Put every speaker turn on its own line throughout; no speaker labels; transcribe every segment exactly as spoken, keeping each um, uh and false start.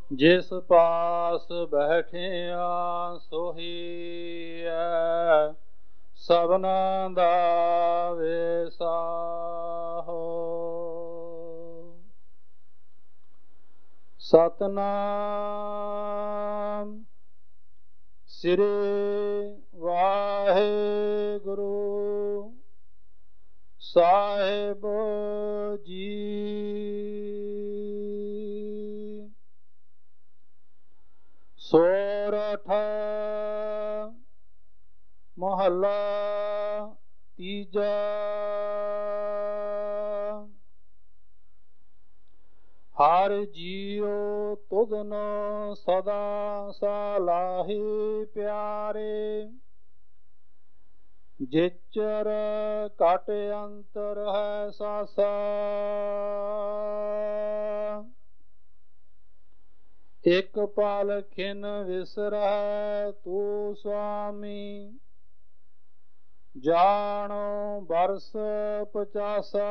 ਜਿਸ ਪਾਸ ਬੈਠਿਆ ਸੋਹੀਐ ਸਭਨਾ ਦਾ ਵੇਸਾਹੋ। ਸਤਨਾਮ ਸ੍ਰੀ ਵਾਹਿਗੁਰੂ ਸਾਹਿਬ ਜੀ। ਸੋਰਠ ਮਹੱਲਾ ਤੀਜਾ। ਹਰਿ ਜੀਉ ਤੁਧਨੋ ਸਦਾ ਸਲਾਹੀ ਪਿਆਰੇ। ਜਿਚਰ ਘਟ ਅੰਤਰ ਹੈ ਸਾਸਾ। ਇਕ ਪਲ ਖਿਨ ਵਿਸਰੈ ਤੂੰ ਸੁਆਮੀ। ਜਾਣੋ ਬਰਸ ਪਚਾਸਾ।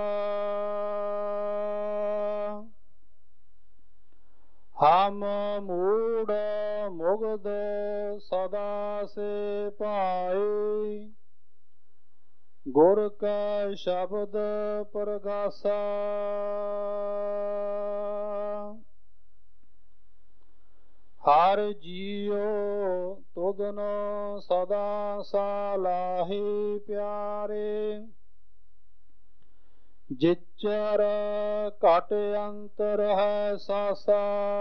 ਹਮ ਮੂੜ ਮੁਗਧ ਸਦਾ ਸੇ ਭਾਈ। ਗੁਰ ਕੈ ਸ਼ਬਦ ਪ੍ਰਗਾਸਾ। ਹਰਿ ਜੀਉ ਤੁਧਨੋ ਸਦਾ ਸਲਾਹੀ ਪਿਆਰੇ। ਜਿਚਰ ਘਟ ਅੰਤਰ ਹੈ ਸਾਸਾ।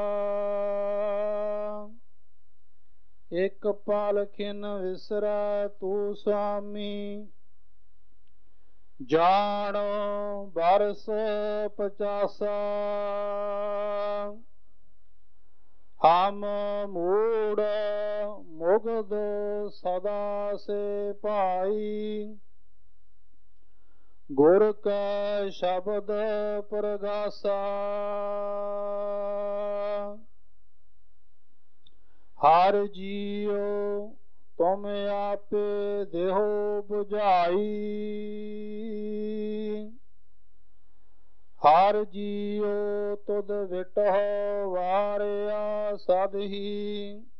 ਇਕ ਪਲ ਖਿਨ ਵਿਸਰੈ ਤੂੰ ਸੁਆਮੀ। ਜਾਣੋ ਬਰਸ ਪਚਾਸਾ। ਹਮ ਮੂੜ ਮੁਗਧ ਸਦਾ ਸੇ ਭਾਈ। ਗੁਰ ਕੈ ਸ਼ਬਦ ਪ੍ਰਗਾਸਾ। ਹਰਿ ਜੀਉ ਤੁਮ ਆਪੇ ਦੇਹੁ ਬੁਝਾਈ। ਹਰਿ ਜੀਉ ਤੁਧ ਵਿਟਹੁ ਵਾਰਿਆ ਸਦਹੀ।